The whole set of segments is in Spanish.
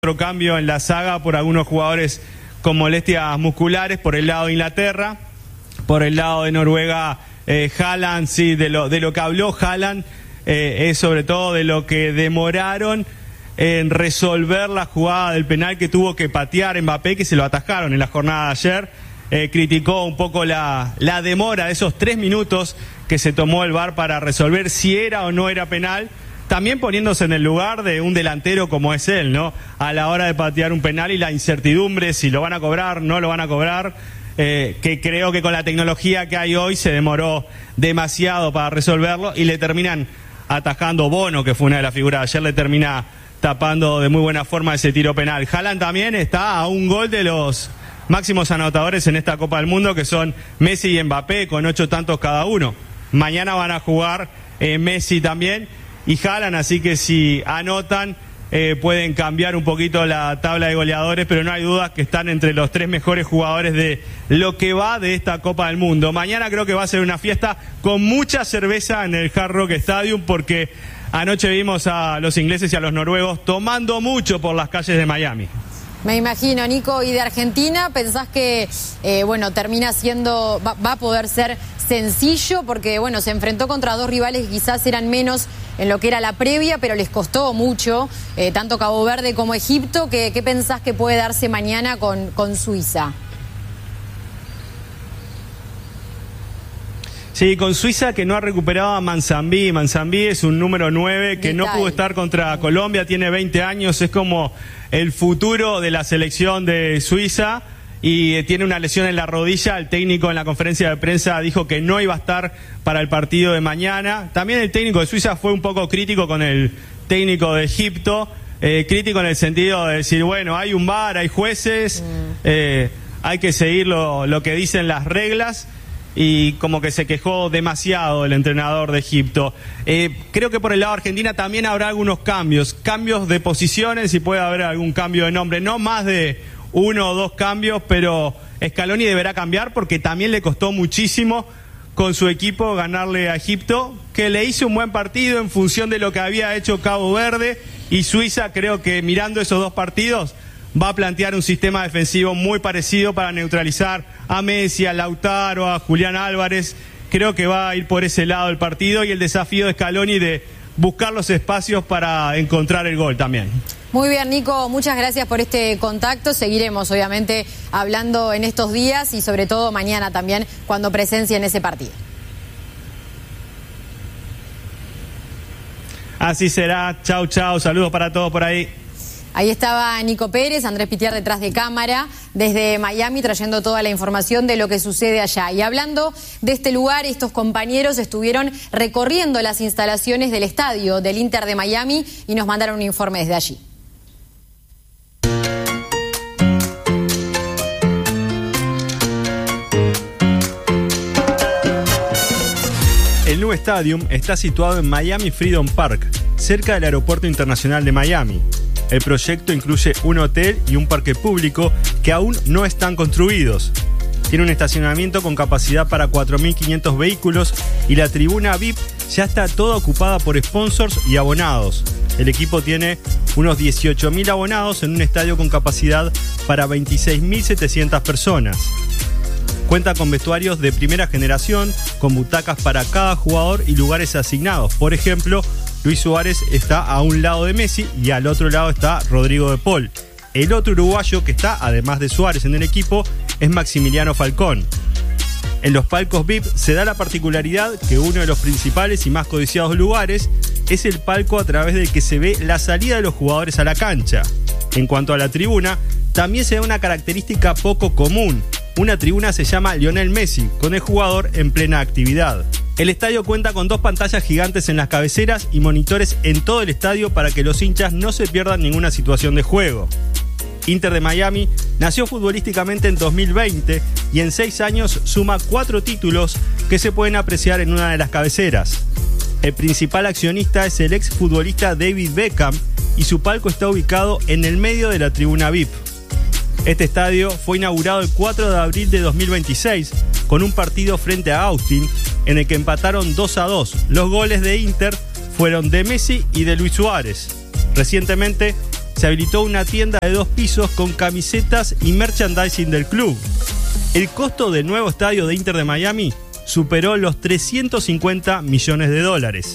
Otro cambio en la saga por algunos jugadores con molestias musculares por el lado de Inglaterra, por el lado de Noruega, Haaland, sí, de lo que habló Haaland, es sobre todo de lo que demoraron en resolver la jugada del penal que tuvo que patear Mbappé, que se lo atajaron en la jornada de ayer. Criticó un poco la demora de esos 3 minutos que se tomó el VAR para resolver si era o no era penal. También poniéndose en el lugar de un delantero como es él, ¿no? A la hora de patear un penal y la incertidumbre, si lo van a cobrar, no lo van a cobrar, que creo que con la tecnología que hay hoy se demoró demasiado para resolverlo y le terminan atajando. Bono, que fue una de las figuras de ayer, le termina tapando de muy buena forma ese tiro penal. Haaland también está a un gol de los máximos anotadores en esta Copa del Mundo, que son Messi y Mbappé, con 8 tantos cada uno. Mañana van a jugar Messi también y Haaland, así que si anotan pueden cambiar un poquito la tabla de goleadores, pero no hay dudas que están entre los 3 mejores jugadores de lo que va de esta Copa del Mundo. Mañana creo que va a ser una fiesta con mucha cerveza en el Hard Rock Stadium, porque anoche vimos a los ingleses y a los noruegos tomando mucho por las calles de Miami. Me imagino, Nico. ¿Y de Argentina pensás que, termina siendo, va a poder ser sencillo? Porque, se enfrentó contra 2 rivales que quizás eran menos en lo que era la previa, pero les costó mucho, tanto Cabo Verde como Egipto. ¿Qué pensás que puede darse mañana con Suiza? Sí, con Suiza, que no ha recuperado a Manzambí. Manzambí es un número 9 que no pudo estar contra Colombia, tiene 20 años, es como el futuro de la selección de Suiza y tiene una lesión en la rodilla. El técnico en la conferencia de prensa dijo que no iba a estar para el partido de mañana. También el técnico de Suiza fue un poco crítico con el técnico de Egipto, crítico en el sentido de decir, hay un VAR, hay jueces, hay que seguir lo que dicen las reglas. Y como que se quejó demasiado el entrenador de Egipto. Creo que por el lado de Argentina también habrá algunos cambios de posiciones y puede haber algún cambio de nombre, no más de 1 o 2 cambios, pero Scaloni deberá cambiar porque también le costó muchísimo con su equipo ganarle a Egipto, que le hizo un buen partido en función de lo que había hecho Cabo Verde, y Suiza, creo que mirando esos 2 partidos va a plantear un sistema defensivo muy parecido para neutralizar a Messi, a Lautaro, a Julián Álvarez. Creo que va a ir por ese lado el partido y el desafío de Scaloni de buscar los espacios para encontrar el gol también. Muy bien, Nico, muchas gracias por este contacto. Seguiremos, obviamente, hablando en estos días y sobre todo mañana también cuando presencien ese partido. Así será. Chau, chau. Saludos para todos por ahí. Ahí estaba Nico Pérez, Andrés Pitiar detrás de cámara, desde Miami, trayendo toda la información de lo que sucede allá. Y hablando de este lugar, estos compañeros estuvieron recorriendo las instalaciones del estadio del Inter de Miami y nos mandaron un informe desde allí. El Nu Stadium está situado en Miami Freedom Park, cerca del Aeropuerto Internacional de Miami. El proyecto incluye un hotel y un parque público que aún no están construidos. Tiene un estacionamiento con capacidad para 4.500 vehículos y la tribuna VIP ya está toda ocupada por sponsors y abonados. El equipo tiene unos 18.000 abonados en un estadio con capacidad para 26.700 personas. Cuenta con vestuarios de primera generación, con butacas para cada jugador y lugares asignados. Por ejemplo, Luis Suárez está a un lado de Messi y al otro lado está Rodrigo de Paul. El otro uruguayo que está, además de Suárez en el equipo, es Maximiliano Falcón. En los palcos VIP se da la particularidad que uno de los principales y más codiciados lugares es el palco a través del que se ve la salida de los jugadores a la cancha. En cuanto a la tribuna, también se da una característica poco común. Una tribuna se llama Lionel Messi, con el jugador en plena actividad. El estadio cuenta con 2 pantallas gigantes en las cabeceras y monitores en todo el estadio para que los hinchas no se pierdan ninguna situación de juego. Inter de Miami nació futbolísticamente en 2020 y en 6 años suma 4 títulos que se pueden apreciar en una de las cabeceras. El principal accionista es el exfutbolista David Beckham y su palco está ubicado en el medio de la tribuna VIP. Este estadio fue inaugurado el 4 de abril de 2026 con un partido frente a Austin en el que empataron 2-2. Los goles de Inter fueron de Messi y de Luis Suárez. Recientemente, se habilitó una tienda de 2 pisos con camisetas y merchandising del club. El costo del nuevo estadio de Inter de Miami superó los $350 millones.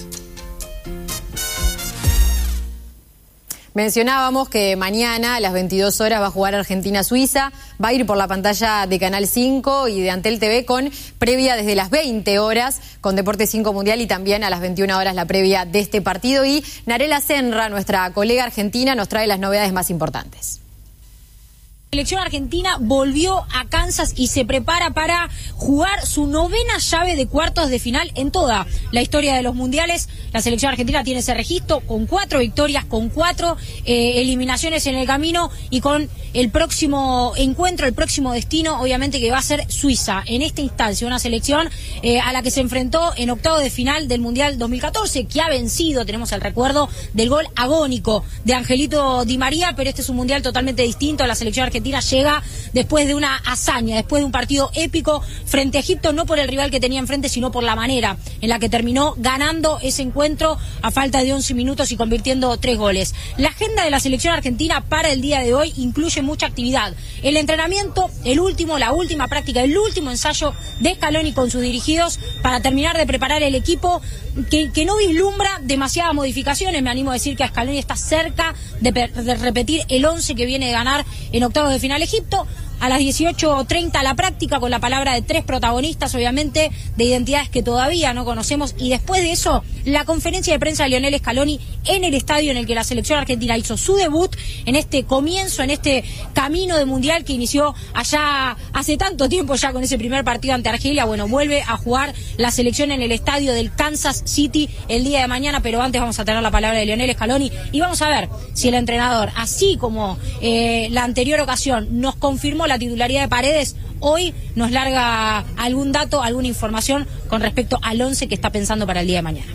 Mencionábamos que mañana a las 22 horas va a jugar Argentina-Suiza, va a ir por la pantalla de Canal 5 y de Antel TV con previa desde las 20 horas con Deportes 5 Mundial y también a las 21 horas la previa de este partido. Y Narela Senra, nuestra colega argentina, nos trae las novedades más importantes. La selección argentina volvió a Kansas y se prepara para jugar su 9ª llave de cuartos de final en toda la historia de los mundiales. La selección argentina tiene ese registro con 4 victorias, con 4 eliminaciones en el camino y con el próximo encuentro, el próximo destino, obviamente que va a ser Suiza. En esta instancia, una selección a la que se enfrentó en octavos de final del Mundial 2014, que ha vencido, tenemos el recuerdo del gol agónico de Angelito Di María, pero este es un Mundial totalmente distinto. La selección argentina llega después de una hazaña, después de un partido épico frente a Egipto, no por el rival que tenía enfrente, sino por la manera en la que terminó ganando ese encuentro a falta de 11 minutos y convirtiendo 3 goles. La agenda de la selección argentina para el día de hoy incluye mucha actividad. El entrenamiento, la última práctica, el último ensayo de Scaloni con sus dirigidos para terminar de preparar el equipo que no vislumbra demasiadas modificaciones. Me animo a decir que Scaloni está cerca de repetir el 11 que viene de ganar en octavos de final Egipto. A las 18:30 la práctica con la palabra de 3 protagonistas, obviamente, de identidades que todavía no conocemos. Y después de eso, la conferencia de prensa de Lionel Scaloni en el estadio en el que la selección argentina hizo su debut en este comienzo, en este camino de mundial que inició allá hace tanto tiempo ya con ese primer partido ante Argelia. Bueno, vuelve a jugar la selección en el estadio del Kansas City el día de mañana, pero antes vamos a tener la palabra de Lionel Scaloni y vamos a ver si el entrenador, así como la anterior ocasión, nos confirmó la titularidad de Paredes, hoy nos larga algún dato, alguna información con respecto al 11 que está pensando para el día de mañana.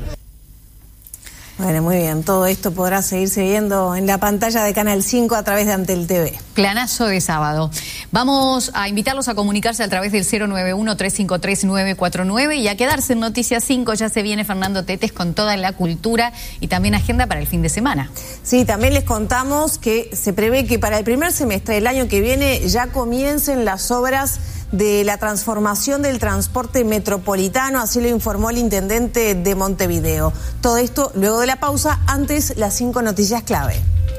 Bueno, muy bien. Todo esto podrá seguirse viendo en la pantalla de Canal 5 a través de Antel TV. Planazo de sábado. Vamos a invitarlos a comunicarse a través del 091-353-949 y a quedarse en Noticias 5. Ya se viene Fernando Tetes con toda la cultura y también agenda para el fin de semana. Sí, también les contamos que se prevé que para el primer semestre del año que viene ya comiencen las obras de la transformación del transporte metropolitano, así lo informó el intendente de Montevideo. Todo esto luego de la pausa, antes las 5 noticias clave.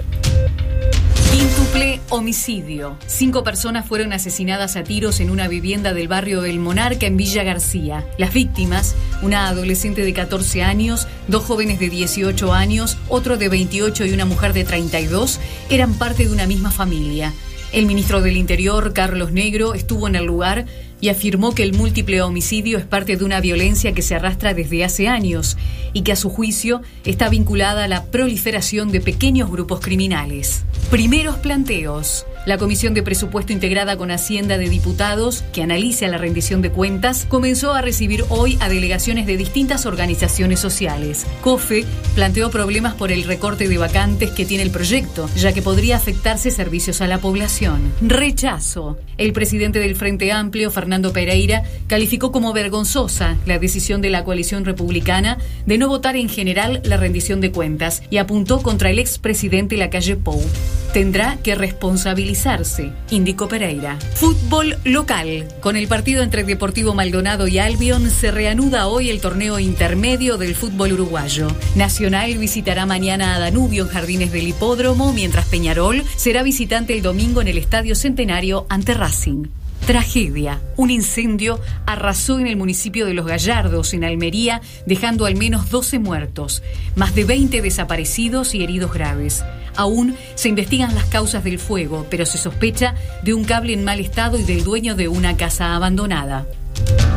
Quíntuple homicidio. 5 personas fueron asesinadas a tiros en una vivienda del barrio del Monarca en Villa García. Las víctimas, una adolescente de 14 años, 2 jóvenes de 18 años, otro de 28 y una mujer de 32, eran parte de una misma familia. El ministro del Interior, Carlos Negro, estuvo en el lugar y afirmó que el múltiple homicidio es parte de una violencia que se arrastra desde hace años y que a su juicio está vinculada a la proliferación de pequeños grupos criminales. Primeros planteos. La Comisión de Presupuesto integrada con Hacienda de Diputados, que analiza la rendición de cuentas, comenzó a recibir hoy a delegaciones de distintas organizaciones sociales. COFE planteó problemas por el recorte de vacantes que tiene el proyecto, ya que podría afectarse servicios a la población. Rechazo. El presidente del Frente Amplio, Fernando Pereira, calificó como vergonzosa la decisión de la coalición republicana de no votar en general la rendición de cuentas y apuntó contra el expresidente Lacalle Pou. Tendrá que responsabilizarse, indicó Pereira. Fútbol local. Con el partido entre Deportivo Maldonado y Albion se reanuda hoy el torneo intermedio del fútbol uruguayo. Nacional visitará mañana a Danubio en Jardines del Hipódromo, mientras Peñarol será visitante el domingo en el Estadio Centenario ante Racing. Tragedia. Un incendio arrasó en el municipio de Los Gallardos, en Almería, dejando al menos 12 muertos, más de 20 desaparecidos y heridos graves. Aún se investigan las causas del fuego, pero se sospecha de un cable en mal estado y del dueño de una casa abandonada.